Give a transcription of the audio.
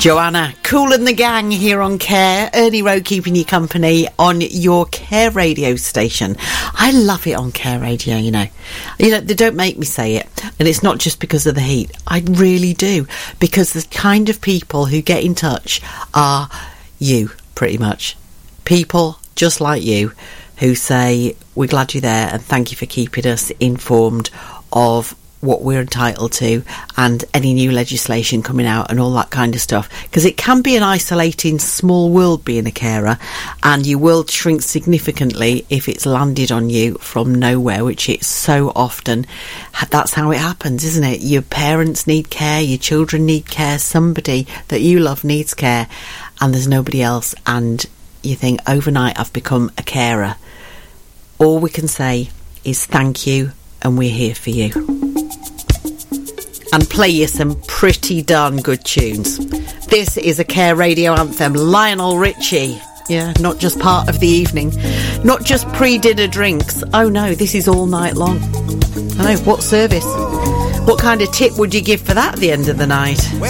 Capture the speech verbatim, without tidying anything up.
Joanna, Kool and the Gang here on Care. Ernie Rowe keeping you company on your Care radio station. I love it on Care radio, you know. You know, they don't make me say it. And it's not just because of the heat. I really do. Because the kind of people who get in touch are you, pretty much. People just like you who say, we're glad you're there and thank you for keeping us informed of what we're entitled to and any new legislation coming out and all that kind of stuff, because it can be an isolating small world being a carer, and your world shrinks significantly if it's landed on you from nowhere, which it so often, that's how it happens, isn't it? Your parents need care, your children need care, somebody that you love needs care, and there's nobody else, and you think, overnight I've become a carer. All we can say is thank you, and we're here for you. And play you some pretty darn good tunes. This is a Care radio anthem. Lionel Richie. Yeah, not just part of the evening. Not just pre-dinner drinks. Oh no, this is all night long. I know, what service? What kind of tip would you give for that at the end of the night?